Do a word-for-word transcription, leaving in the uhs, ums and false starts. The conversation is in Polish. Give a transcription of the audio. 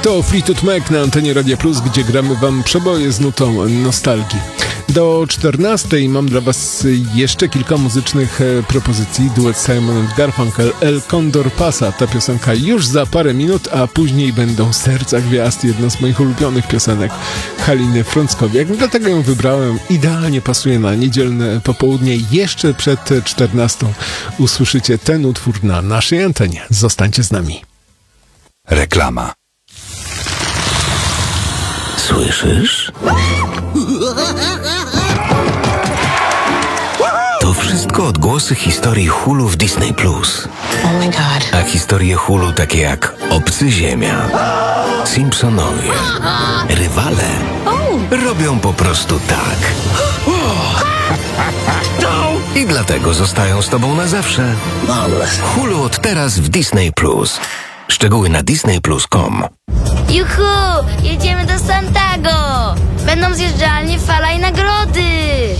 To Fleetwood Mac na antenie Radia Plus, gdzie gramy wam przeboje z nutą nostalgii. Do czternastej mam dla was jeszcze kilka muzycznych e, propozycji. Duet Simon and Garfunkel, El Condor Pasa. Ta piosenka już za parę minut, a później będą Serca Gwiazd, jedna z moich ulubionych piosenek Haliny Frąckowiak. Dlatego ją wybrałem. Idealnie pasuje na niedzielne popołudnie. Jeszcze przed czternastą usłyszycie ten utwór na naszej antenie. Zostańcie z nami. Reklama. Słyszysz? To wszystko odgłosy historii Hulu w Disney Plus. Oh my god. A historie Hulu takie jak Obcy Ziemia, Simpsonowie, Rywale robią po prostu tak. I dlatego zostają z tobą na zawsze. Hulu od teraz w Disney Plus. Szczegóły na disney plus kropka com. Juhu! Jedziemy do Santago! Będą zjeżdżalnie, fala i nagrody!